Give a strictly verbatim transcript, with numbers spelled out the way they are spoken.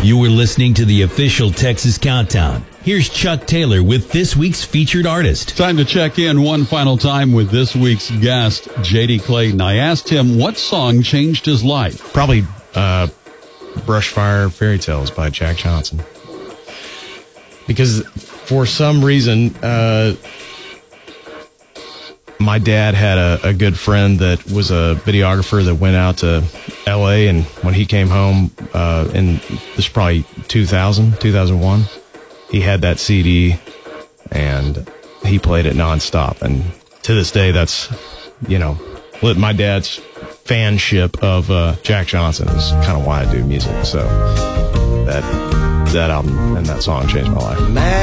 You were listening to the official Texas Countdown. Here's Chuck Taylor with this week's featured artist. Time to check in one final time with this week's guest, J D Clayton. I asked him what song changed his life. Probably uh, Brushfire Fairy Tales by Jack Johnson. Because for some reason, uh, my dad had a, a good friend that was a videographer that went out to L A, and when he came home, uh, in this is probably two thousand, two thousand one, he had that C D, and he played it nonstop. And to this day, that's, you know, my dad's fanship of uh, Jack Johnson is kind of why I do music. So that that album and that song changed my life. Man.